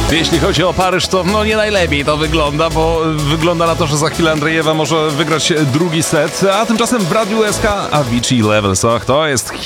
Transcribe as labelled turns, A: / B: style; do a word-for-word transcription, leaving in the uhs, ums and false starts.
A: Jeśli chodzi o Paryż, to no nie najlepiej to wygląda, bo wygląda na to, że za chwilę Andrzejewa może wygrać drugi set, a tymczasem w Radiu S K Avicii Levels. Ach, to jest